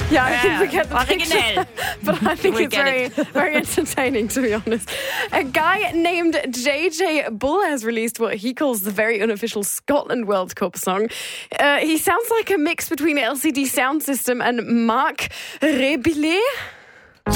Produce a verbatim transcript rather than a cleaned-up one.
Yeah, I think we get the Original. picture. But I think We it's get very, it. very entertaining, to be honest. A guy named J J Bull has released what he calls the very unofficial Scotland World Cup song. Uh, he sounds like a mix between L C D Sound System and Marc Rebillet.